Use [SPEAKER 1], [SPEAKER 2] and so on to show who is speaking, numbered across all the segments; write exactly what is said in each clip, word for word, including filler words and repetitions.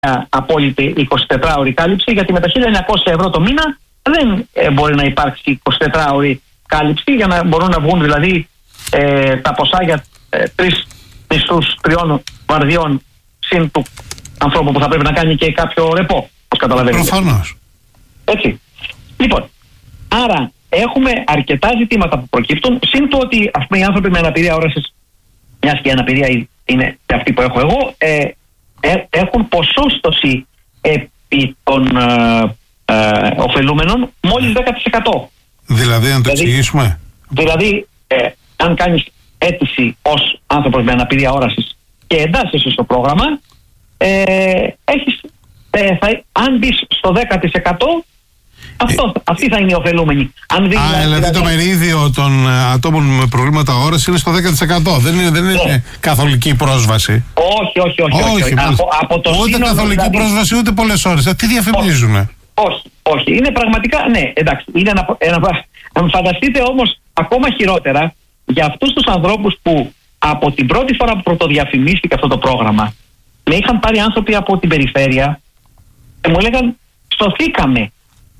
[SPEAKER 1] απόλυτη εικοσιτετράωρη κάλυψη, γιατί με τα χίλια εννιακόσια ευρώ το μήνα δεν ε, μπορεί να υπάρξει εικοσιτετράωρη κάλυψη, για να μπορούν να βγουν δηλαδή ε, τα ποσά για ε, τρεις μισθούς τριών βαρδιών συν του ανθρώπου που θα πρέπει να κάνει και κάποιο ρεπό, όπως καταλαβαίνετε.
[SPEAKER 2] Προφανώς.
[SPEAKER 1] Έτσι. Λοιπόν, άρα έχουμε αρκετά ζητήματα που προκύπτουν, συν το ότι ας πούμε οι άνθρωποι με αναπηρία όρασης, μιας και η αναπηρία είναι και αυτή που έχω εγώ, ε, ε, έχουν ποσόστοση επί των ε, ε, ωφελούμενων μόλις δέκα τοις εκατό.
[SPEAKER 2] Δηλαδή, να το δηλαδή, εξηγήσουμε.
[SPEAKER 1] Δηλαδή, ε, αν κάνεις αίτηση ως άνθρωπος με αναπηρία όρασης και εντάσσεσαι στο πρόγραμμα, ε, έχεις, ε, θα, αν μπεις στο δέκα τοις εκατό, αυτό, ε, αυτή θα είναι η ωφελούμενη. Αν δει,
[SPEAKER 2] α, δηλαδή, δηλαδή το μερίδιο των ατόμων με προβλήματα όρασης είναι στο δέκα τοις εκατό. Δεν είναι, δεν είναι ναι. καθολική πρόσβαση.
[SPEAKER 1] Όχι, όχι, όχι. όχι, όχι.
[SPEAKER 2] Από, από το ούτε σύνολο, καθολική δηλαδή, πρόσβαση, ούτε πολλές ώρες. Τι διαφημίζουνε.
[SPEAKER 1] Όχι, όχι. Είναι πραγματικά, ναι, εντάξει. Είναι ένα, ένα, να φανταστείτε όμως ακόμα χειρότερα για αυτούς τους ανθρώπους που από την πρώτη φορά που πρωτοδιαφημίστηκε αυτό το πρόγραμμα με είχαν πάρει άνθρωποι από την περιφέρεια και μου έλεγαν σωθήκαμε.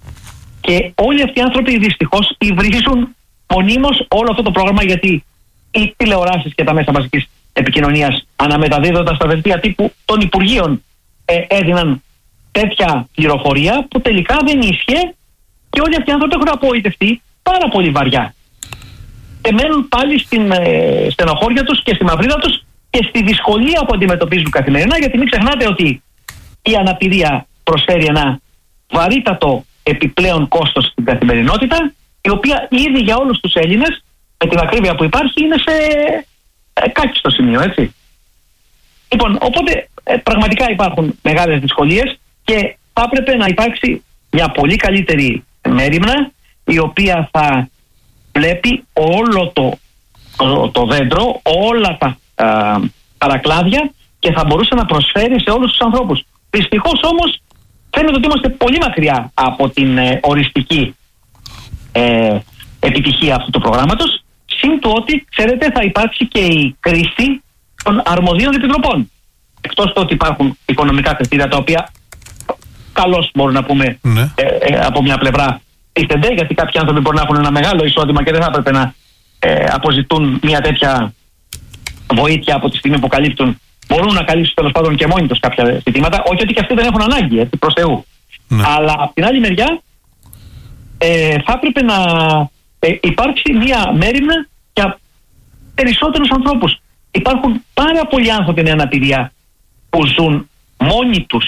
[SPEAKER 1] Και όλοι αυτοί οι άνθρωποι δυστυχώς υβρίζουν μονίμως όλο αυτό το πρόγραμμα, γιατί οι τηλεοράσεις και τα μέσα μαζικής επικοινωνίας, αναμεταδίδοντας τα δελτία τύπου των Υπουργείων, ε, έδιναν τέτοια πληροφορία που τελικά δεν ίσχυε και όλοι αυτοί οι άνθρωποι έχουν απογοητευτεί πάρα πολύ βαριά. Και μένουν πάλι στην ε, στενοχώρια τους και στη μαυρίδα τους και στη δυσκολία που αντιμετωπίζουν καθημερινά, γιατί μην ξεχνάτε ότι η αναπηρία προσφέρει ένα βαρύτατο επιπλέον κόστος στην καθημερινότητα, η οποία ήδη για όλους τους Έλληνες, με την ακρίβεια που υπάρχει, είναι σε ε, κάκιστο σημείο, έτσι. Λοιπόν, οπότε ε, πραγματικά υπάρχουν μεγάλες δυσκολίες και θα έπρεπε να υπάρξει μια πολύ καλύτερη μέριμνα, η οποία θα βλέπει όλο το, το, το δέντρο, όλα τα α, παρακλάδια και θα μπορούσε να προσφέρει σε όλους τους ανθρώπους. Δυστυχώς όμως φαίνεται ότι είμαστε πολύ μακριά από την ε, οριστική ε, επιτυχία αυτού του προγράμματος, συν του ότι, ξέρετε, θα υπάρξει και η κρίση των αρμοδίων επιτροπών. Εκτός του ότι υπάρχουν οικονομικά κριτήρια τα οποία καλώς μπορούμε να πούμε ναι. ε, ε, από μια πλευρά τίθενται, γιατί κάποιοι άνθρωποι μπορεί να έχουν ένα μεγάλο εισόδημα και δεν θα έπρεπε να ε, αποζητούν μια τέτοια βοήθεια από τη στιγμή που καλύπτουν. Μπορούν να καλύψουν τέλος πάντων και μόνοι τους κάποια ζητήματα. Όχι ότι και αυτοί δεν έχουν ανάγκη, έτσι, προς Θεού. Ναι. Αλλά από την άλλη μεριά ε, θα έπρεπε να ε, υπάρξει μια μέριμνα για περισσότερους ανθρώπους. Υπάρχουν πάρα πολλοί άνθρωποι με αναπηρία που ζουν μόνοι τους,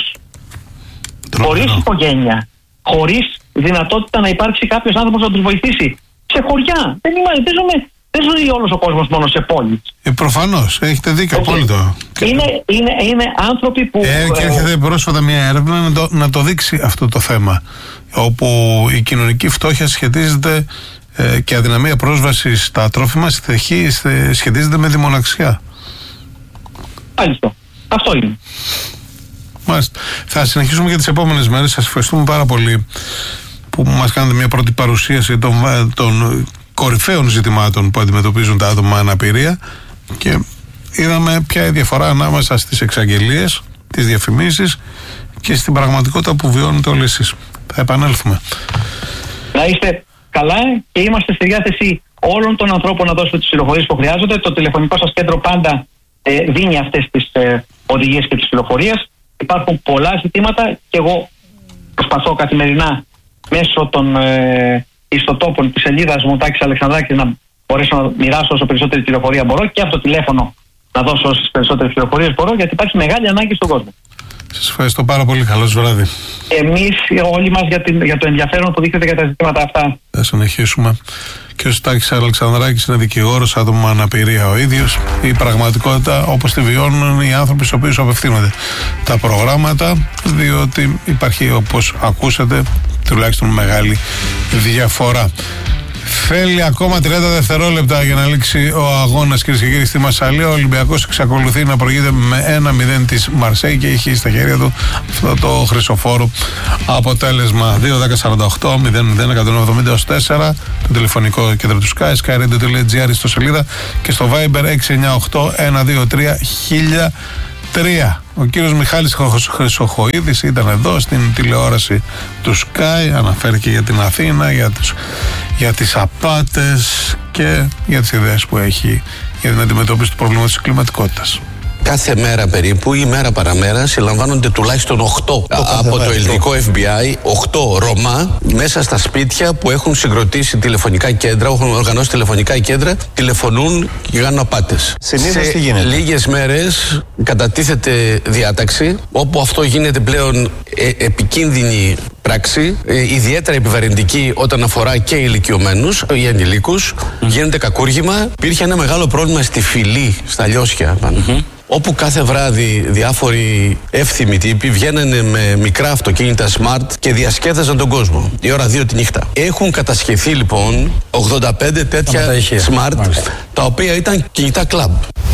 [SPEAKER 1] χωρίς οικογένεια, χωρίς δυνατότητα να υπάρξει κάποιος άνθρωπος να τους βοηθήσει. Σε χωριά. Δεν, είμαι, δεν, ζούμε, δεν ζει όλος ο κόσμος μόνο σε πόλεις. Ε,
[SPEAKER 2] προφανώς. Έχετε δίκιο απόλυτο.
[SPEAKER 1] Είναι, είναι, είναι άνθρωποι που...
[SPEAKER 2] Ε, και έρχεται πρόσφατα μια έρευνα να το, να το δείξει αυτό το θέμα. Όπου η κοινωνική φτώχεια σχετίζεται ε, και αδυναμία πρόσβασης στα τρόφιμα σχετίζεται με δημοναξιά.
[SPEAKER 1] Μάλιστα. Αυτό είναι.
[SPEAKER 2] Μάλιστα. Θα συνεχίσουμε για τις επόμενες μέρες. Σας ευχαριστούμε πάρα πολύ που μας κάνετε μια πρώτη παρουσίαση των, των κορυφαίων ζητημάτων που αντιμετωπίζουν τα άτομα με αναπηρία και είδαμε ποια είναι η διαφορά ανάμεσα στις εξαγγελίες, τις διαφημίσεις και στην πραγματικότητα που βιώνετε όλοι εσείς. Θα επανέλθουμε.
[SPEAKER 1] Να είστε καλά και είμαστε στη διάθεση όλων των ανθρώπων να δώσουμε τις πληροφορίες που χρειάζονται. Το τηλεφωνικό σας κέντρο πάντα ε, δίνει αυτές τις ε, οδηγίες και τις πληροφορίες. Υπάρχουν πολλά ζητήματα και εγώ προσπαθώ καθημερινά μέσω των ε, ιστοτόπων της σελίδας μου Τάκης Αλεξανδράκης να μπορέσω να μοιράσω όσο περισσότερη πληροφορία μπορώ και από το τηλέφωνο να δώσω όσες περισσότερες πληροφορίες μπορώ, γιατί υπάρχει μεγάλη ανάγκη στον κόσμο.
[SPEAKER 2] Σας ευχαριστώ πάρα πολύ. Καλώς βράδυ.
[SPEAKER 1] Εμείς όλοι μας για, την, για το ενδιαφέρον που δείχνετε για τα ζητήματα αυτά.
[SPEAKER 2] Θα συνεχίσουμε. Και ο Τάκης Αλεξανδράκης είναι δικηγόρος, άτομο με αναπηρία ο ίδιος. Η πραγματικότητα όπως τη βιώνουν οι άνθρωποι στους οποίους απευθύνονται τα προγράμματα, διότι υπάρχει, όπως ακούσατε, τουλάχιστον μεγάλη διαφορά. Θέλει ακόμα τριάντα δευτερόλεπτα για να λήξει ο αγώνας, κυρίες και κύριοι, στη Μασσαλία. Ο Ολυμπιακός εξακολουθεί να προηγείται με ένα μηδέν της Μαρσέη και έχει στα χέρια του αυτό το χρυσοφόρο αποτέλεσμα. δύο δέκα σαράντα οκτώ μηδέν μηδέν εκατόν εβδομήντα τέσσερα το τηλεφωνικό κέντρο του Sky, skyradio τελεία gr στο σελίδα και στο Viber έξι εννιά οκτώ ένα δύο τρία χίλια τρία. Ο κύριος Μιχάλης Χρυσοχοΐδης ήταν εδώ στην τηλεόραση του Sky, αναφέρθηκε για την Αθήνα, για, τους, για τις απάτες και για τις ιδέες που έχει για την αντιμετώπιση του προβλήματος της κλιματικότητας.
[SPEAKER 3] Κάθε μέρα περίπου ή μέρα παραμέρα συλλαμβάνονται τουλάχιστον οκτώ από το ελληνικό εφ μπι άι, οκτώ Ρωμά μέσα στα σπίτια που έχουν συγκροτήσει τηλεφωνικά κέντρα, έχουν οργανώσει τηλεφωνικά κέντρα, τηλεφωνούν και κάνουν απάτες.
[SPEAKER 4] Συνήθως τι γίνεται?
[SPEAKER 3] Λίγες μέρες κατατίθεται διάταξη όπου αυτό γίνεται πλέον ε, επικίνδυνη πράξη, ε, ιδιαίτερα επιβαρυντική όταν αφορά και ηλικιωμένους ή ανηλίκους. Mm. Γίνεται κακούργημα. Υπήρχε ένα μεγάλο πρόβλημα στη Φυλή, στα Λιώσια πάνω. Mm-hmm. Όπου κάθε βράδυ διάφοροι εύθυμοι τύποι βγαίνανε με μικρά αυτοκίνητα smart και διασκέδαζαν τον κόσμο η ώρα δύο τη νύχτα. Έχουν κατασχεθεί λοιπόν ογδόντα πέντε τέτοια smart, μάλιστα, τα οποία ήταν κινητά κλαμπ.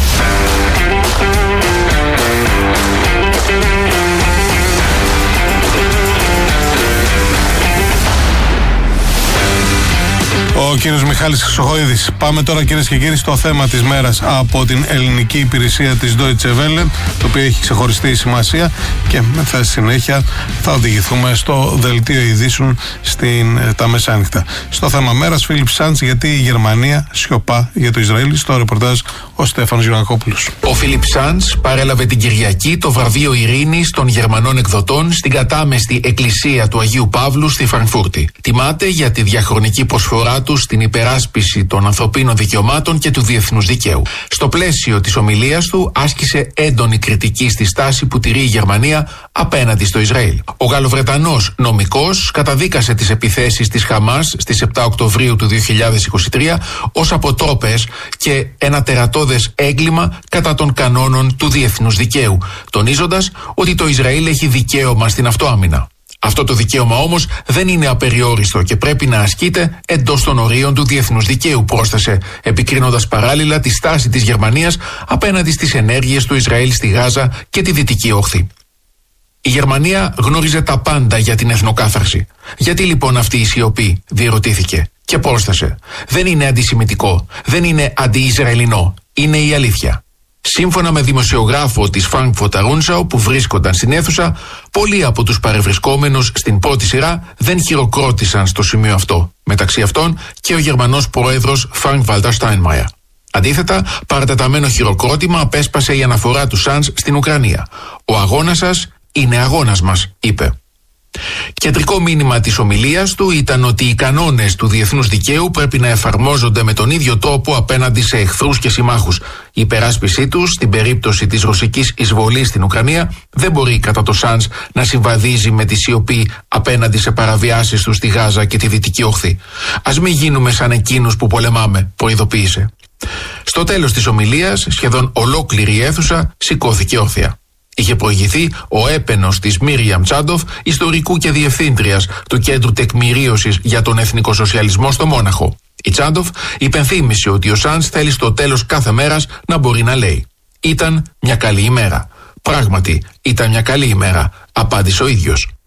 [SPEAKER 2] Ο κύριος Μιχάλης Χρυσοχοΐδης. Πάμε τώρα, κυρίες και κύριοι, στο θέμα της μέρας από την ελληνική υπηρεσία της Deutsche Welle, το οποίο έχει ξεχωριστή σημασία, και μετά στη συνέχεια θα οδηγηθούμε στο δελτίο ειδήσεων στην, τα μεσάνυχτα. Στο θέμα μέρας, Φίλιπ Σάντς, γιατί η Γερμανία σιωπά για το Ισραήλ. Στο ρεπορτάζ ο Στέφανος Γιωργακόπουλος.
[SPEAKER 5] Ο Φίλιπ Σάντς παρέλαβε την Κυριακή το βραβείο Ειρήνης των Γερμανών εκδοτών στην κατάμεστη εκκλησία του Αγίου Παύλου στη Φραγκφούρτη. Τιμάται για τη διαχρονική προσφορά του στην υπεράσπιση των ανθρωπίνων δικαιωμάτων και του διεθνούς δικαίου. Στο πλαίσιο της ομιλίας του άσκησε έντονη κριτική στη στάση που τηρεί η Γερμανία απέναντι στο Ισραήλ. Ο Γαλλοβρετανός νομικός καταδίκασε τις επιθέσεις της Χαμάς στις επτά Οκτωβρίου του δύο χιλιάδες είκοσι τρία ως αποτρόπες και ένα τερατώδες έγκλημα κατά των κανόνων του διεθνούς δικαίου, τονίζοντας ότι το Ισραήλ έχει δικαίωμα στην αυτοάμυνα. Αυτό το δικαίωμα όμως δεν είναι απεριόριστο και πρέπει να ασκείται εντός των ορίων του διεθνούς δικαίου, πρόσθεσε, επικρίνοντας παράλληλα τη στάση της Γερμανίας απέναντι στις ενέργειες του Ισραήλ στη Γάζα και τη Δυτική Όχθη. Η Γερμανία γνώριζε τα πάντα για την εθνοκάθαρση. Γιατί λοιπόν αυτή η σιωπή, διερωτήθηκε, και πρόσθεσε, δεν είναι αντισημιτικό, δεν είναι αντι-Ισραηλινό, είναι η αλήθεια. Σύμφωνα με δημοσιογράφο της Frankfurter Rundschau που βρίσκονταν στην αίθουσα, πολλοί από τους παρευρισκόμενους στην πρώτη σειρά δεν χειροκρότησαν στο σημείο αυτό. Μεταξύ αυτών και ο Γερμανός πρόεδρος Frank-Walter Steinmeier. Αντίθετα, παρατεταμένο χειροκρότημα απέσπασε η αναφορά του Σαντς στην Ουκρανία. «Ο αγώνας σας είναι αγώνας μας», είπε. Κεντρικό μήνυμα της ομιλίας του ήταν ότι οι κανόνες του διεθνούς δικαίου πρέπει να εφαρμόζονται με τον ίδιο τρόπο απέναντι σε εχθρούς και συμμάχους. Η υπεράσπιση τους, στην περίπτωση της ρωσικής εισβολής στην Ουκρανία, δεν μπορεί κατά το Σαντς να συμβαδίζει με τη σιωπή απέναντι σε παραβιάσεις του στη Γάζα και τη Δυτική Όχθη. «Ας μην γίνουμε σαν εκείνους που πολεμάμε», προειδοποίησε. Στο τέλος της ομιλίας, σχεδόν ολόκληρη η αίθουσα σηκώθηκε όρθια. Είχε προηγηθεί ο έπαινος της Μίριαμ Τσάντοφ, ιστορικού και διευθύντριας του Κέντρου Τεκμηρίωσης για τον Εθνικό Σοσιαλισμό στο Μόναχο. Η Τσάντοφ υπενθύμησε ότι ο Σαντς θέλει στο τέλος κάθε μέρας να μπορεί να λέει «Ήταν μια καλή ημέρα». Πράγματι, ήταν μια καλή ημέρα, απάντησε ο ίδιος.